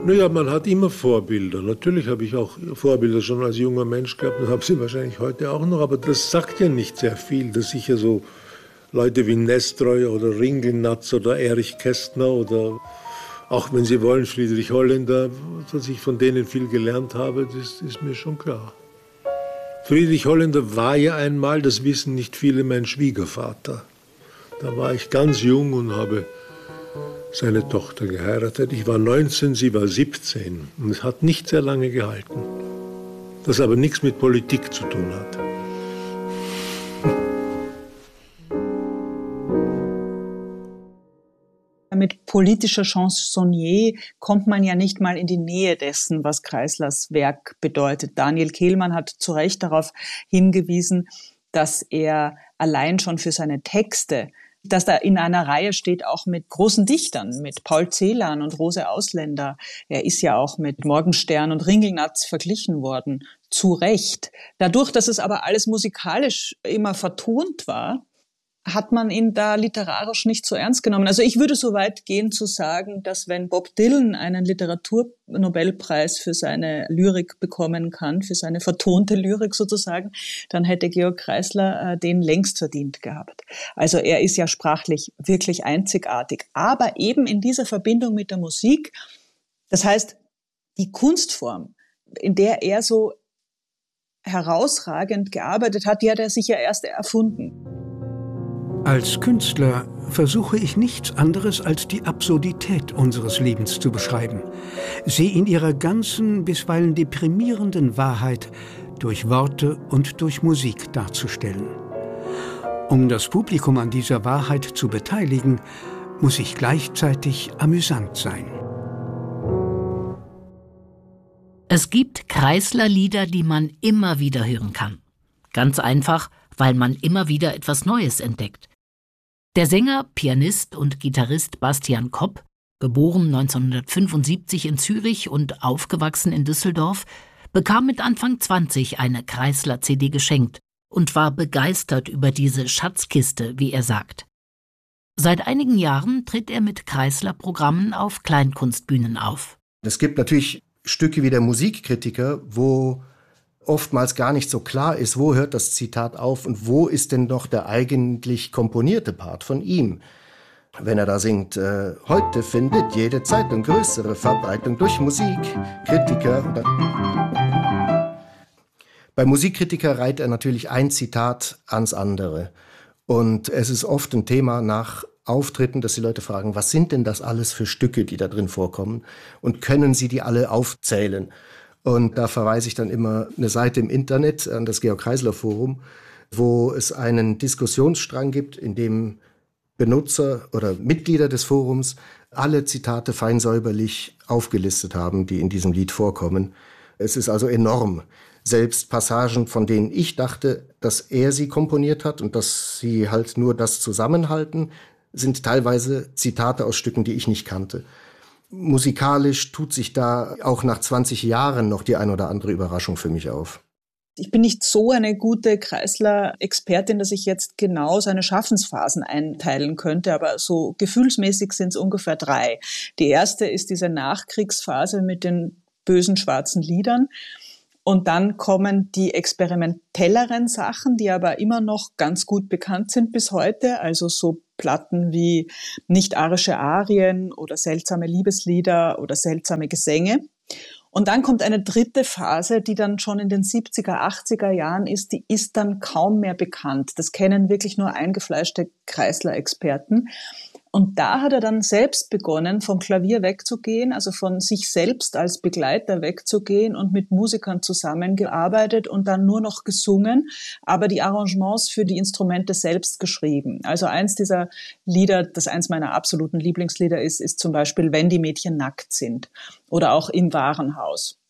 Naja, man hat immer Vorbilder. Natürlich habe ich auch Vorbilder schon als junger Mensch gehabt und habe sie wahrscheinlich heute auch noch. Aber das sagt ja nicht sehr viel, dass ich ja so Leute wie Nestroy oder Ringelnatz oder Erich Kästner oder auch, wenn Sie wollen, Friedrich Holländer, dass ich von denen viel gelernt habe, das ist mir schon klar. Friedrich Holländer war ja einmal, das wissen nicht viele, mein Schwiegervater. Da war ich ganz jung und habe seine Tochter geheiratet. Ich war 19, sie war 17. Und es hat nicht sehr lange gehalten. Das aber nichts mit Politik zu tun hat. Mit politischer Chansonnier kommt man ja nicht mal in die Nähe dessen, was Kreislers Werk bedeutet. Daniel Kehlmann hat zu Recht darauf hingewiesen, dass er allein schon für seine Texte, dass da in einer Reihe steht auch mit großen Dichtern, mit Paul Celan und Rose Ausländer. Er ist ja auch mit Morgenstern und Ringelnatz verglichen worden, zu Recht. Dadurch, dass es aber alles musikalisch immer vertont war, hat man ihn da literarisch nicht so ernst genommen. Also ich würde so weit gehen zu sagen, dass wenn Bob Dylan einen Literaturnobelpreis für seine Lyrik bekommen kann, für seine vertonte Lyrik sozusagen, dann hätte Georg Kreisler den längst verdient gehabt. Also er ist ja sprachlich wirklich einzigartig, aber eben in dieser Verbindung mit der Musik, das heißt, die Kunstform, in der er so herausragend gearbeitet hat, die hat er sich ja erst erfunden. Als Künstler versuche ich nichts anderes als die Absurdität unseres Lebens zu beschreiben, sie in ihrer ganzen, bisweilen deprimierenden Wahrheit durch Worte und durch Musik darzustellen. Um das Publikum an dieser Wahrheit zu beteiligen, muss ich gleichzeitig amüsant sein. Es gibt Kreisler-Lieder, die man immer wieder hören kann. Ganz einfach, weil man immer wieder etwas Neues entdeckt. Der Sänger, Pianist und Gitarrist Bastian Kopp, geboren 1975 in Zürich und aufgewachsen in Düsseldorf, bekam mit Anfang 20 eine Kreisler-CD geschenkt und war begeistert über diese Schatzkiste, wie er sagt. Seit einigen Jahren tritt er mit Kreisler-Programmen auf Kleinkunstbühnen auf. Es gibt natürlich Stücke wie der Musikkritiker, wo oftmals gar nicht so klar ist, wo hört das Zitat auf und wo ist denn noch der eigentlich komponierte Part von ihm. Wenn er da singt, heute findet jede Zeitung größere Verbreitung durch Musikkritiker. Bei Musikkritiker reiht er natürlich ein Zitat ans andere. Und es ist oft ein Thema nach Auftritten, dass die Leute fragen, was sind denn das alles für Stücke, die da drin vorkommen? Und können sie die alle aufzählen? Und da verweise ich dann immer eine Seite im Internet an das Georg-Kreisler-Forum, wo es einen Diskussionsstrang gibt, in dem Benutzer oder Mitglieder des Forums alle Zitate fein säuberlich aufgelistet haben, die in diesem Lied vorkommen. Es ist also enorm. Selbst Passagen, von denen ich dachte, dass er sie komponiert hat und dass sie halt nur das zusammenhalten, sind teilweise Zitate aus Stücken, die ich nicht kannte. Musikalisch tut sich da auch nach 20 Jahren noch die ein oder andere Überraschung für mich auf. Ich bin nicht so eine gute Kreisler-Expertin, dass ich jetzt genau seine Schaffensphasen einteilen könnte, aber so gefühlsmäßig sind es ungefähr 3. Die erste ist diese Nachkriegsphase mit den bösen schwarzen Liedern. Und dann kommen die experimentelleren Sachen, die aber immer noch ganz gut bekannt sind bis heute, also so Platten wie nicht-arische Arien oder seltsame Liebeslieder oder seltsame Gesänge. Und dann kommt eine dritte Phase, die dann schon in den 70er, 80er Jahren ist, die ist dann kaum mehr bekannt. Das kennen wirklich nur eingefleischte Kreisler-Experten. Und da hat er dann selbst begonnen, vom Klavier wegzugehen, also von sich selbst als Begleiter wegzugehen und mit Musikern zusammengearbeitet und dann nur noch gesungen, aber die Arrangements für die Instrumente selbst geschrieben. Also eins dieser Lieder, das eins meiner absoluten Lieblingslieder ist zum Beispiel Wenn die Mädchen nackt sind oder auch Im Warenhaus.